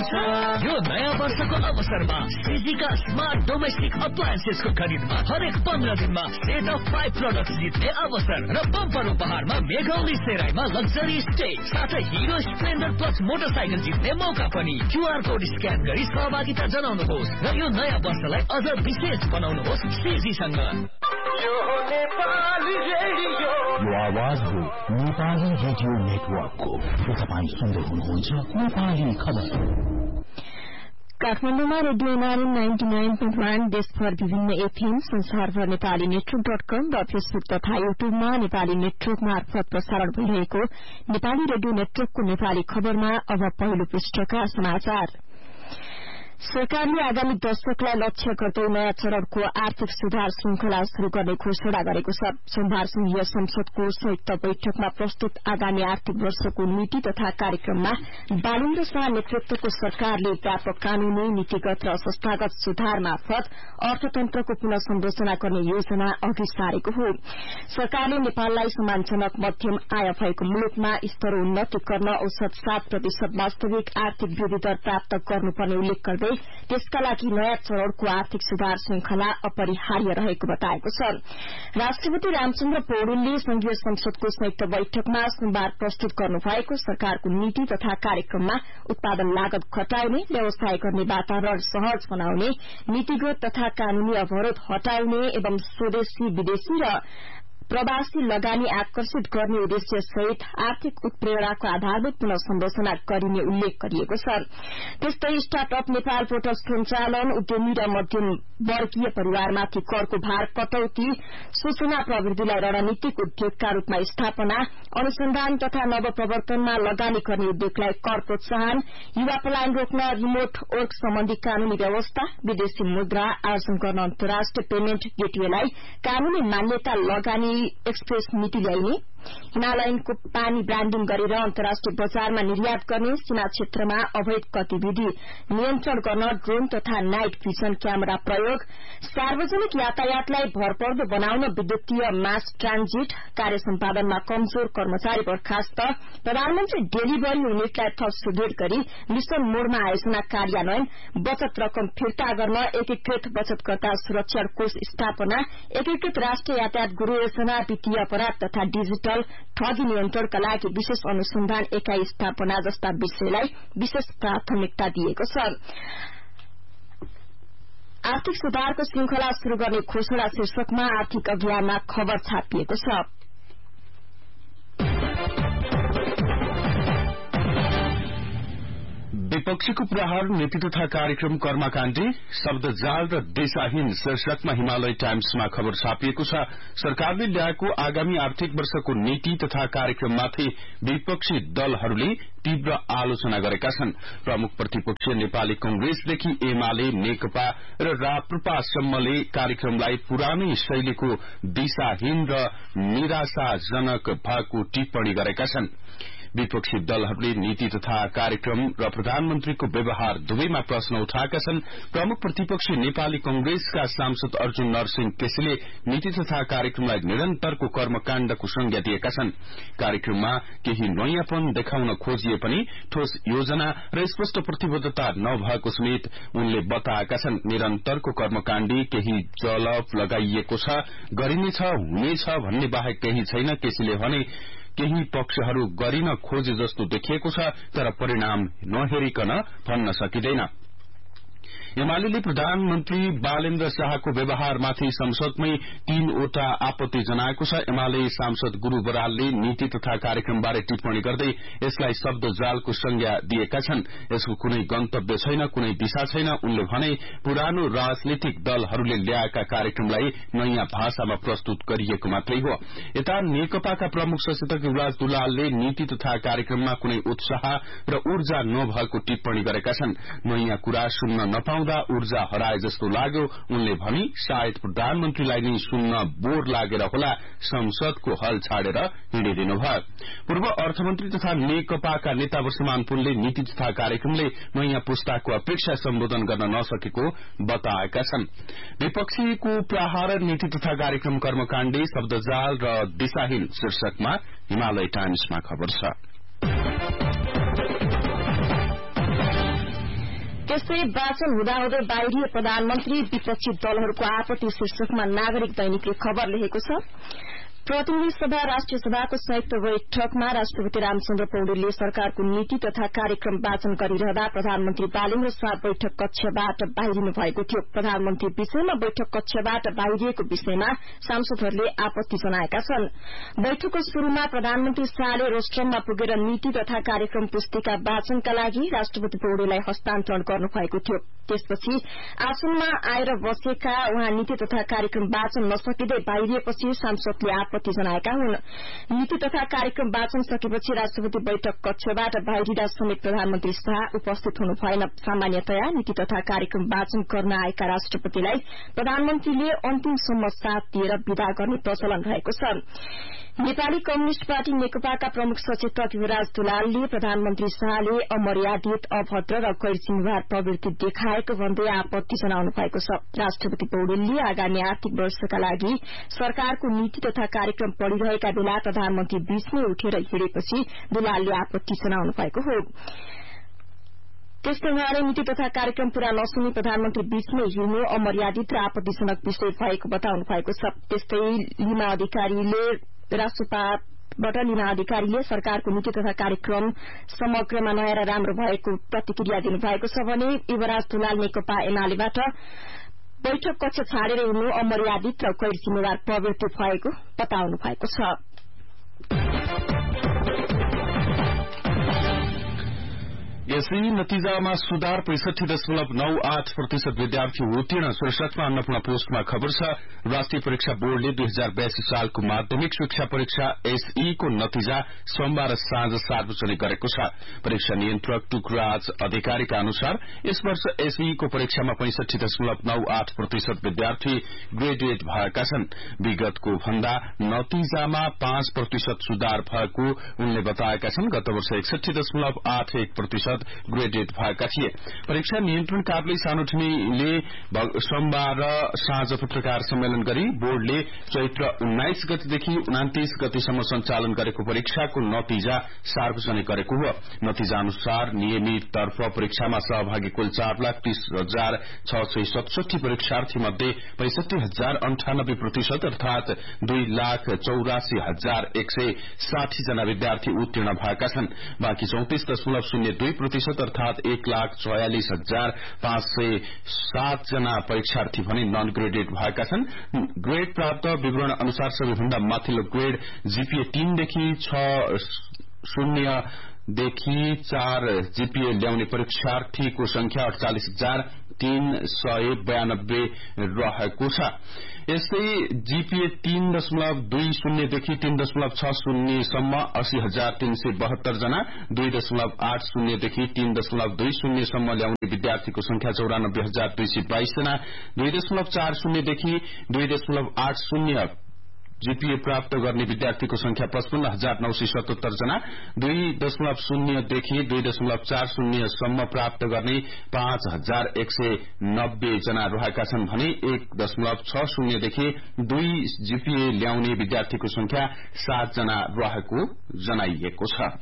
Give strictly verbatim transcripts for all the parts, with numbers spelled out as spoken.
हुन्छ। यो नयाँ वर्षको अवसरमा सिजीका स्मार्ट डोमेस्टिक अप्लायन्सेसको खरिदमा हरेक पन्ध्र दिनमा सेट अफ फाइभ प्रोडक्ट जित्ने अवसर र बम्पर उपहारमा मेघौली सेराईमा लग्जरी स्टे साथै हिरो स्प्लेन्डर प्लस मोटरसाइकल जित्ने मौका पनि। क्यूआर कोड स्क्यान गरी सहभागिता जनाउनुहोस् र यो नयाँ वर्षलाई अझ विशेष बनाउनुहोस् सिजीसँग। यो नेपाली रेडियो यो आवाज हो नेपाली रेडियो नेटवर्कको। तपाईँ सुन्दै हुनुहुन्छ नेपाली खबर। काठमाडौँमा radio nine ninety nine point one, देशभर विभिन्न एफएम, संसारभर नेपाली नेटवर्क डट कम र फेसबुक तथा युट्युबमा नेपाली नेटवर्क मार्फत प्रसारण भइरहेको नेपाली रेडियो नेटवर्कको नेपाली खबरमा अब पहिलो पृष्ठका समाचार। सरकारले आगामी दशकलाई लक्ष्य गर्दै नयाँ चरणको आर्थिक सुधार श्रृंखला शुरू गर्ने घोषणा गरेको छ। सोमबार संघीय संसदको संयुक्त बैठकमा प्रस्तुत आगामी आर्थिक वर्षको नीति तथा कार्यक्रममा बालेन्द्र शाह नेतृत्वको सरकारले व्यापक कानूनी, नीतिगत र संस्थागत सुधार मार्फत अर्थतन्त्रको पुनः संरचना गर्ने योजना अघि सारेको हो। सरकारले नेपाललाई सम्मानजनक मध्यम आय भएको मुलुकमा स्तरोन्नति गर्न औसत सात प्रतिशत वास्तविक आर्थिक वृद्धि दर प्राप्त गर्नुपर्ने उल्लेख गर्दै त्यसका लागि नयाँ चरणको आर्थिक सुधार श्रृंखला अपरिहार्य रहेको बताएको छ। राष्ट्रपति रामचन्द्र पौडेलले संघीय संसदको संयुक्त बैठकमा सोमबार प्रस्तुत गर्नुभएको सरकारको नीति तथा कार्यक्रममा उत्पादन लागत घटाउने, व्यवसाय गर्ने वातावरण सहज बनाउने, नीतिगत तथा कानूनी अवरोध हटाउने एवं स्वदेशी विदेशी र प्रवासी लगानी आकर्षित गर्ने उद्देश्य सहित आर्थिक उत्प्रेरणाको आधारभूत पुनः संरचना गरिने उल्लेख गरिएको छ। त्यस्तै स्टार्टअप नेपाल पोर्टल सञ्चालन, उद्यमी र मध्यम वर्गीय परिवारमाथि करको भार कटौती, सूचना प्रविधिलाई रणनीतिक उद्योगका रूपमा स्थापना, अनुसन्धान तथा नवप्रवर्तनमा लगानी गर्ने उद्योगलाई कर प्रोत्साहन, युवा पलायन रोक्न रिमोट वर्क सम्बन्धी कानूनी व्यवस्था, विदेशी मुद्रा आर्जन गर्न अन्तर्राष्ट्रिय पेमेन्ट गेटवेलाई कानूनी मान्यता लगानी एक्सप्रेस नीति ल्याइने, हिमालयनको पानी ब्रान्डिङ गरेर अन्तर्राष्ट्रिय बजारमा निर्यात गर्ने, सीमा क्षेत्रमा अवैध गतिविधि नियन्त्रण गर्न ड्रोन तथा नाइट भिजन क्यामेरा प्रयोग, सार्वजनिक यातायातलाई भरपर्दो बनाउन विद्युतीय मास ट्रान्जिट, कार्य सम्पादनमा कमजोर कर्मचारी बर्खास्त, प्रधानमन्त्री डेलिभरी युनिटलाई थप सुदृढ़ गरी मिशन मोडमा आयोजना कार्यान्वयन, बचत रकम फिर्ता गर्न एकीकृत बचतकर्ता सुरक्षा कोष स्थापना, एकीकृत राष्ट्रिय यातायात गुरू योजना, वित्तीय अपराध तथा डिजिटल ठगी नियन्त्रणका लागि विशेष अनुसन्धान एकाई स्थापना जस्ता विषयलाई विशेष प्राथमिकता दिएको छ। आर्थिक सुधारको श्रृंखला शुरू गर्ने घोषणा शीर्षकमा आर्थिक अभियानमा खबर छापिएको छ। विपक्षीको प्रहार नीति तथा कार्यक्रम कर्मकाण्डी, शब्दजाल र दिशाहीन शीर्षकमा हिमालय टाइम्समा खबर छापिएको छ। सरकारले ल्याएको आगामी आर्थिक वर्षको नीति तथा कार्यक्रममाथि विपक्षी दलहरूले तीव्र आलोचना गरेका छन्। प्रमुख प्रतिपक्षी नेपाली कंग्रेसदेखि एमाले, नेकपा र राप्रपासम्मले कार्यक्रमलाई पुरानै शैलीको दिशाहीन र निराशाजनक भएको टिप्पणी गरेका छन्। विपक्षी दलहरूले नीति तथा कार्यक्रम र प्रधानमन्त्रीको व्यवहार दुवैमा प्रश्न उठाएका छन्। प्रमुख प्रतिपक्षी नेपाली कंग्रेसका सांसद अर्जुन नरसिंह केसीले नीति तथा कार्यक्रमलाई निरन्तरको कर्मकाण्डको संज्ञा दिएका छन्। कार्यक्रममा केही नयाँपन देखाउन खोजिए पनि ठोस योजना र स्पष्ट प्रतिबद्धता नभएको समेत उनले बताएका छन्। निरन्तरको कर्मकाण्डी केही जलप लगाइएको छ, गरिनेछ, हुनेछ भन्ने बाहेक केही छैन। केसीले भने केही पक्षहरू गरिन खोजे जस्तो देखिएको छ, तर परिणाम नहेरिकन भन्न सकिँदैन। एमाले प्रधानमन्त्री बालेन्द्र शाहको व्यवहारमाथि संसदमै तीनवटा आपत्ति जनाएको छ। एमाले सांसद गुरू बरालले नीति तथा कार्यक्रमबारे टिप्पणी गर्दै यसलाई शब्दजालको संज्ञा दिएका छन्। यसको कुनै गन्तव्य छैन, कुनै दिशा छैन। उनले भने पुरानो राजनीतिक दलहरूले ल्याएका कार्यक्रमलाई नयाँ भाषामा प्रस्तुत गरिएको मात्रै हो। यता नेकपाका प्रमुख सचेतक युवराज दुलालले नीति तथा कार्यक्रममा कुनै उत्साह र ऊर्जा नभएको टिप्पणी गरेका छन्। नयाँ कुरा सुन्न नपाउँदा ऊर्जा हराए जस्तो लाग्यो उनले भनी। सायद प्रधानमन्त्रीलाई नै सुन्न बोर लागेर होला संसदको हल छाडेर हिँडिदिनुभयो। पूर्व अर्थमन्त्री तथा नेकपाका नेता वर्षमान पुनले नीति तथा कार्यक्रमले नयाँ पुस्ताको अपेक्षा सम्बोधन गर्न नसकेको बताएका छन्। विपक्षीको प्रहार नीति तथा कार्यक्रम कर्मकाण्डी, शब्दजाल र दिशाहीन शीर्षकमा हिमालय टाइम्समा खबर छ। त्यस्तै वाचन हुँदाहुँदै बाहिरिए प्रधानमन्त्री विपक्षी दलहरूको आपत्ति शीर्षकमा नागरिक दैनिकले खबर लेखेको छ। प्रतिनिधि सभा राष्ट्रिय सभाको संयुक्त बैठकमा राष्ट्रपति रामचन्द्र पौडेलले सरकारको नीति तथा कार्यक्रम वाचन गरिरहँदा प्रधानमन्त्री बालेन्द्र शाह बैठक कक्षबाट बाहिरिनु भएको थियो। प्रधानमन्त्री विषयमा बैठक कक्षबाट बाहिरिएको विषयमा सांसदहरूले आपत्ति जनाएका छन्। बैठकको शुरूमा प्रधानमन्त्री शाहले रोस्ट्रममा पुगेर नीति तथा कार्यक्रम पुस्तिका वाचनका लागि राष्ट्रपति पौडेललाई हस्तान्तरण गर्नुभएको थियो। त्यसपछि आसनमा आएर बसेका उहाँ नीति तथा कार्यक्रम वाचन नसकिँदै बाहिरिएपछि सांसदले आपत्ति जनाएका हुन्। नीति तथा कार्यक्रम वाचन सकेपछि राष्ट्रपति बैठक कक्षबाट बाहिरिँदा समेत प्रधानमन्त्री शाह उपस्थित हुनु भएन। सामान्यतया नीति तथा कार्यक्रम वाचन गर्न आएका राष्ट्रपतिलाई प्रधानमन्त्रीले अन्तिमसम्म साथ दिएर विदा गर्ने प्रचलन रहेको छ। नेपाली कम्युनिष्ट पार्टी नेकपाका प्रमुख सचेतक युवराज दुलालले प्रधानमन्त्री शाहले अमर्यादित अभद्र र गैर जिम्मेवार प्रवृत्ति देखाएको भन्दै आपत्ति जनाउनु भएको छ। राष्ट्रपति पौडेलले आगामी आर्थिक वर्षका लागि सरकारको नीति तथा कार्यक्रम पढ़िरहेका बेला प्रधानमन्त्री बीचमै उठेर हिँडेपछि दुलालले आपत्ति जनाउनु भएको हो। त्यस्तै उहाँले नीति तथा कार्यक्रम पूरा नसुनी प्रधानमन्त्री बीचमै हिँड्नु अमर्यादित र आपत्तिजनक विषय भएको बताउनु भएको छ। त्यस्तै लिमा अधिकारीले राष्ट्रपातबाट लिमा अधिकारीले सरकारको नीति तथा कार्यक्रम समग्रमा नयाँ र राम्रो भएको प्रतिक्रिया दिनुभएको छ भने युवराज दुलाल नेकपा एमालेबाट बैठक कक्ष छाडेर हिँड्नु अमर्यादित र गैर जिम्मेवार प्रवृत्ति भएको बताउनु भएको छ। यसै नतिजामा सुधार पैंसठी दशमलव नौ आठ प्रतिशत विद्यार्थी उत्तीर्ण शीर्षकमा अन्नपूर्ण पोस्टमा खबर छ। राष्ट्रिय परीक्षा बोर्डले दुई हजार बयासी सालको माध्यमिक शिक्षा परीक्षा एसई को नतिजा सोमबार साँझ सार्वजनिक गरेको छ। परीक्षा नियन्त्रक टुकराज अधिकारीका अनुसार यस वर्ष एसई को परीक्षामा पैंसठी दशमलव नौ आठ प्रतिशत विद्यार्थी ग्रेजुएट भएका छन्। विगतको भन्दा नतिजामा पाँच प्रतिशत सुधार भएको उनले बताएका छन्। गत वर्ष एकसठी दशमलव आठ एक प्रतिशत ग्रेजुएट भएका थिए। परीक्षा नियन्त्रण कार्यालय सानोठिनीले सोमबार साँझ पत्रकार सम्मेलन गरी बोर्डले चैत्र उन्नाइस गतेदेखि उनातिस गतेसम्म सञ्चालन गरेको परीक्षाको नतिजा सार्वजनिक गरेको हो। नतिजा अनुसार नियमित तर्फ परीक्षामा सहभागी कुल चार लाख तीस हजार छ सय सतसठी परीक्षार्थी मध्ये पैंसठी हजार अन्ठानब्बे प्रतिशत अर्थात दुई लाख चौरासी हजार एक सय साठी जना विद्यार्थी उत्तीर्ण भएका छन्। बाँकी चौतिस दशमलव शून्य दुई प्रतिशत अर्थात एक लाख छयालिस हजार पाँच सय सात जना परीक्षार्थी भने नन ग्रेडेड भएका छन्। ग्रेड प्राप्त विवरण अनुसार सबैभन्दा माथिल्लो ग्रेड जीपीए तीनदेखि छ शून्य देखि चार जीपीए ल्याउने परीक्षार्थीको संख्या अड़चालिस हजार तीन सय बयानब्बे रहेको छ। यस्तै जीपीए तीन दशमलव दुई शून्यदेखि तीन दशमलव छ शून्यसम्म अस्सी हजार तीन सय बहत्तर जना, दुई दशमलव आठ शून्यदेखि तीन दशमलव दुई शून्यसम्म ल्याउने विद्यार्थीको संख्या चौरानब्बे हजार दुई सय बाइस जना, दुई दशमलव चार शून्यदेखि दुई दशमलव आठ शून्य जीपीए प्राप्त गर्ने विद्यार्थीको संख्या पचपन्न हजार नौ सय सतहत्तर जना, दुई दशमलव शून्यदेखि दुई दशमलव चार शून्यसम्म प्राप्त गर्ने पाँच हजार एक सय नब्बे जना रहेका छन् भने एक दशमलव छ शून्यदेखि दुई जीपीए ल्याउने विद्यार्थीको संख्या सात जना रहेको जनाइएको छ।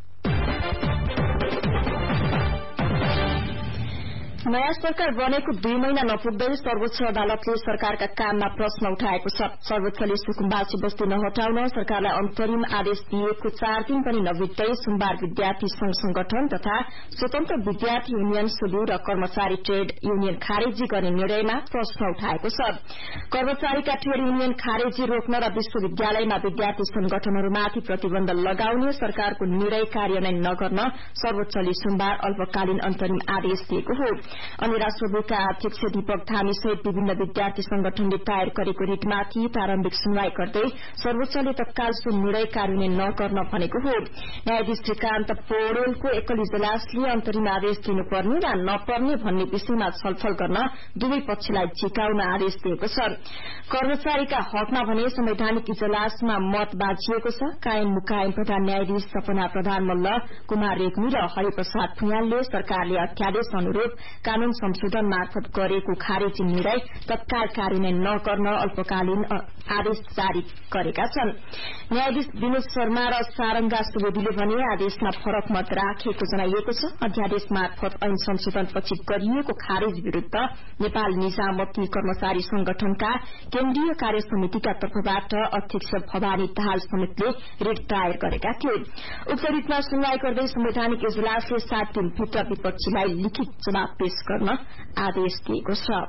नयाँ सरकार बनेको दुई महिना नपुग्दै सर्वोच्च अदालतले सरकारका काममा प्रश्न उठाएको छ। सर्वोच्चले सुकुम्बासी बस्ती नहटाउन सरकारलाई अन्तरिम आदेश दिएको चार दिन पनि नबित्दै सोमबार विद्यार्थी संघ संगठन तथा स्वतन्त्र विद्यार्थी युनियन सुदू र कर्मचारी ट्रेड युनियन खारेजी गर्ने निर्णयमा प्रश्न उठाएको छ। कर्मचारीका ट्रेड युनियन खारेजी रोक्न र विश्वविद्यालयमा विद्यार्थी संगठनहरूमाथि प्रतिबन्ध लगाउने सरकारको निर्णय कार्यान्वयन नगर्न सर्वोच्चले सोमबार अल्पकालीन अन्तरिम आदेश दिएको हो। अनि राष्ट्रपतिका अध्यक्ष दीपक धामी सहित विभिन्न विद्यार्थी संगठनले दायर गरेको रिटमाथि प्रारम्भिक सुनवाई गर्दै सर्वोच्चले तत्काल सो निर्णय कार्यान्वयन नगर्न भनेको हो। न्यायाधीश श्रीकान्त पौडेलको एकल इजलासले अन्तरिम आदेश दिनुपर्ने वा नपर्ने भन्ने विषयमा छलफल गर्न दुवै पक्षलाई झिकाउन आदेश दिएको छ। कर्मचारीका हकमा भने संवैधानिक इजलासमा मत बाँचिएको छ। कायम मुकायम प्रधान न्यायाधीश सपना प्रधान मल्ल, कुमार रेग्मी र हरिप्रसाद भुइयालले सरकारले अध्यादेश अनुरूप कानून संशोधन मार्फत गरेको खारेजी निर्णय तत्काल कार्यान्वयन नगर्न अल्पकालीन आदेश जारी गरेका छन्। न्यायाधीश विनोद शर्मा र सारंगा सुवेदीले भने आदेशमा फरक मत राखेको जनाइएको छ। अध्यादेश मार्फत ऐन संशोधनपछि गरिएको खारेज विरूद्ध नेपाल निजामती कर्मचारी संगठनका केन्द्रीय कार्य समितिका तर्फबाट अध्यक्ष भवानी दाहाल समेतले रिट दायर गरेका थिए। उक्त रिटमा सुनवाई गर्दै संवैधानिक इजलासले सात दिनभित्र विपक्षीलाई लिखित जवाब पेश गर्न आदेश दिएको छ।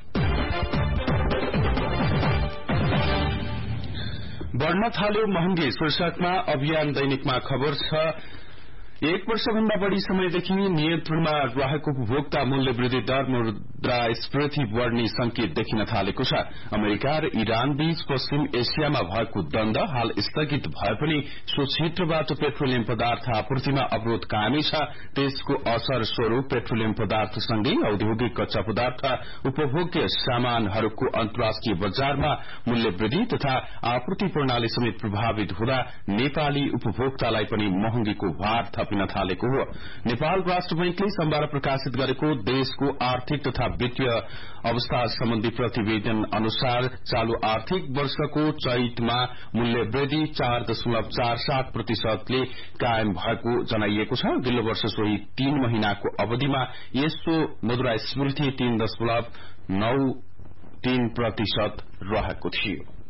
बढ़न थाल्यो महँगी शीर्षकमा अभियान दैनिकमा खबर छ। एक वर्षभन्दा बढ़ी समयदेखि नियन्त्रणमा रहेको उपभोक्ता मूल्य वृद्धि दर मुद्रास्फीति बढ़ने संकेत देखिन थालेको छ। अमेरिका र इरान बीच पश्चिम एसियामा भएको द्वन्द हाल स्थगित भए पनि सो क्षेत्रबाट पेट्रोलियम पदार्थ आपूर्तिमा अवरोध कायमै छ। त्यसको असर स्वरूप पेट्रोलियम पदार्थसँगै औद्योगिक कच्चा पदार्थ उपभोग्य सामानहरूको अन्तर्राष्ट्रिय बजारमा मूल्य वृद्धि तथा आपूर्ति प्रणाली समेत प्रभावित हुँदा नेपाली उपभोक्तालाई पनि महँगीको भार थपिन थालेको हो। नेपाल राष्ट्र बैंकले सोमबार प्रकाशित गरेको देशको आर्थिक तथा वित्तीय अवस्था सम्बन्धी प्रतिवेदन अनुसार चालू आर्थिक वर्षको चैतमा मूल्य वृद्धि चार दशमलव चार सात प्रतिशतले कायम भएको जनाइएको छ। अघिल्लो वर्ष सोही तीन महिनाको अवधिमा यसो मुद्रास्फीति तीन दशमलव नौ तीन प्रतिशत रहेको थियो।